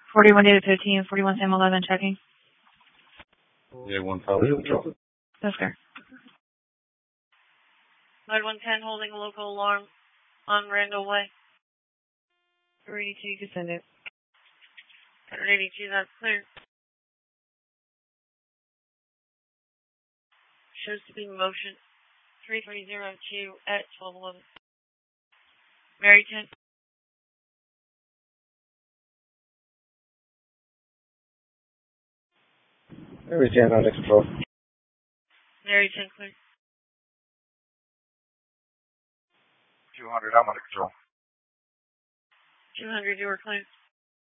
41 Data 15, 41 Sam 11, checking. Yeah, 1 Palo Control. That's fair. Mode 110 holding a local alarm on Randall Way. 382, descend it. 182, that's clear. Shows to be in motion. 3302 at 1211. Mary 10. Mary 10 under control. Mary 10 clear. 200, I'm under control. 200, you are clear.